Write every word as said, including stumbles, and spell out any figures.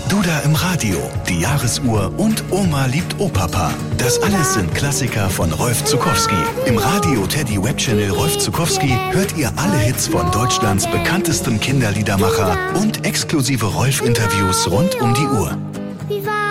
Duda im Radio, die Jahresuhr und Oma liebt Opapa. Das alles sind Klassiker von Rolf Zuckowski. Im Radio Teddy Web Channel Rolf Zuckowski hört ihr alle Hits von Deutschlands bekanntestem Kinderliedermacher und exklusive Rolf-Interviews rund um die Uhr.